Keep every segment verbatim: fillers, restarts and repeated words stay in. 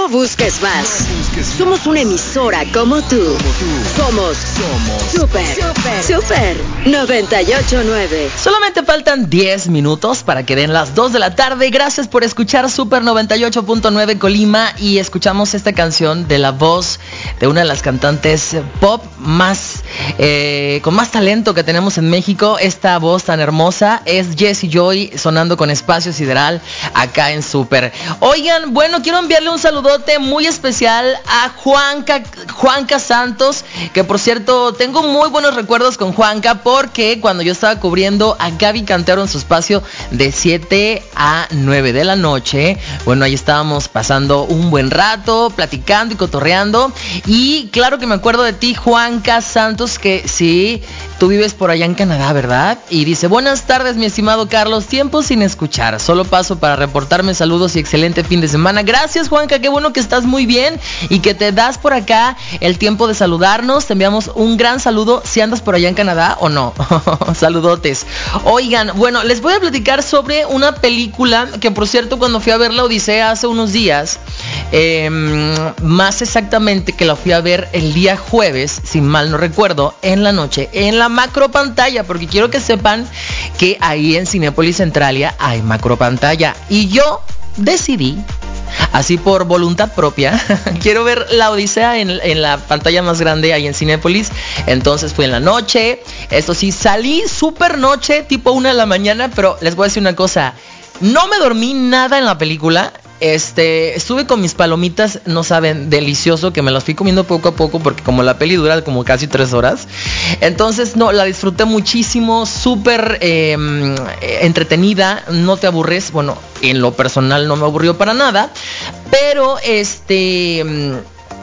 No busques más. No busques más. Somos una emisora como tú. Como tú. Somos, Somos Super, Super, Super noventa y ocho punto nueve. Solamente faltan diez minutos para que den las dos de la tarde. Gracias por escuchar Super noventa y ocho punto nueve Colima. Y escuchamos esta canción de la voz de una de las cantantes pop más eh, con más talento que tenemos en México. Esta voz tan hermosa es Jessie Joy, sonando con Espacio Sideral acá en Super. Oigan, bueno, quiero enviarle un saludote muy especial a Juanca, Juanca Santos, que por cierto tengo muy buenos recuerdos con Juanca, porque cuando yo estaba cubriendo a Gaby Cantero en su espacio de siete a nueve de la noche, bueno, ahí estábamos pasando un buen rato, platicando y cotorreando. Y claro que me acuerdo de ti, Juanca Santos, que sí, tú vives por allá en Canadá, ¿verdad? Y dice: buenas tardes, mi estimado Carlos, tiempo sin escuchar, solo paso para reportarme, saludos y excelente fin de semana. Gracias, Juanca, qué bueno que estás muy bien y que te das por acá el tiempo de saludarnos. Te enviamos un gran saludo, si andas por allá en Canadá o no. Saludotes. Oigan, bueno, les voy a platicar sobre una película que, por cierto, cuando fui a ver La Odisea hace unos días, eh, más exactamente que la fui a ver el día jueves, si mal no recuerdo, en la noche, en la macro pantalla, porque quiero que sepan que ahí en Cinépolis Centralia hay macro pantalla, y yo decidí, así por voluntad propia, quiero ver La Odisea en, en la pantalla más grande ahí en Cinépolis. Entonces fui en la noche. Eso sí, salí súper noche, tipo una de la mañana, pero les voy a decir una cosa, no me dormí nada en la película. Este, estuve con mis palomitas, no saben, delicioso, que me las fui comiendo poco a poco, porque como la peli dura como casi tres horas, entonces no, la disfruté muchísimo, súper eh, entretenida, no te aburres. Bueno, en lo personal no me aburrió para nada, pero este...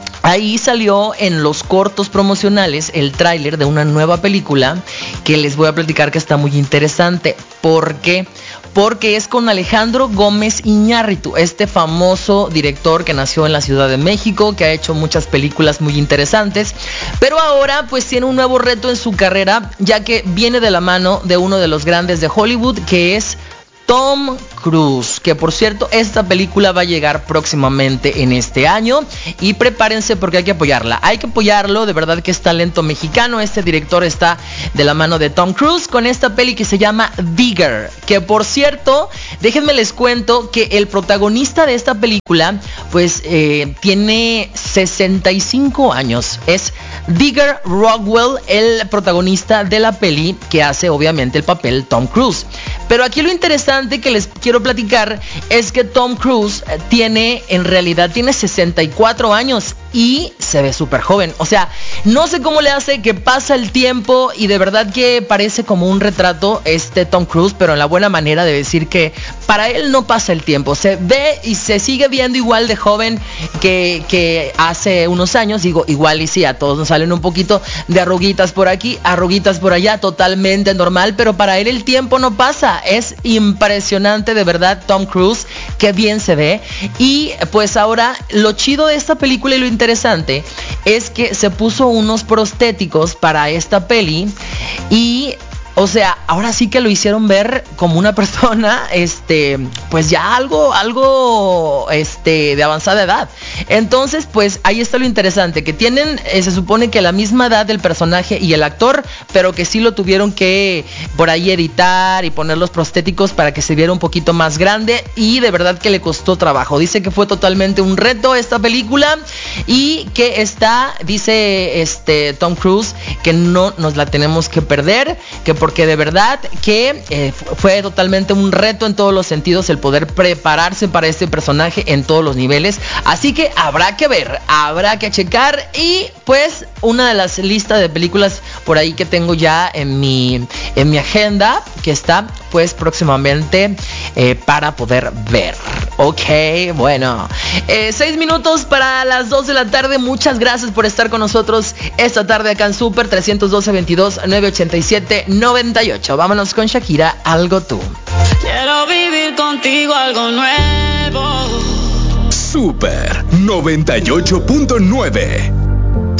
ahí salió en los cortos promocionales el tráiler de una nueva película que les voy a platicar, que está muy interesante. ¿Por qué? Porque es con Alejandro Gómez Iñárritu, este famoso director que nació en la Ciudad de México, que ha hecho muchas películas muy interesantes, pero ahora pues tiene un nuevo reto en su carrera, ya que viene de la mano de uno de los grandes de Hollywood, que es Tom Cruise, que por cierto esta película va a llegar próximamente en este año, y prepárense porque hay que apoyarla, hay que apoyarlo, de verdad que es talento mexicano. Este director está de la mano de Tom Cruise con esta peli que se llama Digger, que por cierto, déjenme les cuento que el protagonista de esta película pues eh, tiene sesenta y cinco años, es Digger Rockwell, el protagonista de la peli, que hace obviamente el papel Tom Cruise. Pero aquí lo interesante que les quiero platicar es que Tom Cruise tiene, en realidad tiene sesenta y cuatro años y se ve súper joven. O sea, no sé cómo le hace, que pasa el tiempo y de verdad que parece como un retrato este Tom Cruise, pero en la buena manera de decir que para él no pasa el tiempo. Se ve y se sigue viendo igual de joven que, que hace unos años. Digo, igual y sí, a todos nos salen un poquito de arruguitas por aquí, arruguitas por allá, totalmente normal, pero para él el tiempo no pasa. Es impresionante, de verdad, Tom Cruise, qué bien se ve. Y pues ahora lo chido de esta película y lo interesante es que se puso unos prostéticos para esta peli y... o sea, ahora sí que lo hicieron ver como una persona, este, pues ya algo, algo, este, de avanzada edad. Entonces, pues ahí está lo interesante, que tienen, eh, se supone que la misma edad del personaje y el actor, pero que sí lo tuvieron que por ahí editar y poner los prostéticos para que se viera un poquito más grande, y de verdad que le costó trabajo. Dice que fue totalmente un reto esta película y que está, dice este Tom Cruise, que no nos la tenemos que perder, que por porque de verdad que eh, fue totalmente un reto en todos los sentidos el poder prepararse para este personaje en todos los niveles. Así que habrá que ver, habrá que checar. Y pues una de las listas de películas por ahí que tengo ya en mi, en mi agenda, que está pues próximamente eh, para poder ver. Ok, bueno, eh, seis minutos para las dos de la tarde. Muchas gracias por estar con nosotros esta tarde acá en Super. Trescientos doce, veintidós, novecientos ochenta y siete, noventa y ocho. Vámonos con Shakira, Algo Tú. Quiero vivir contigo algo nuevo. Super noventa y ocho punto nueve.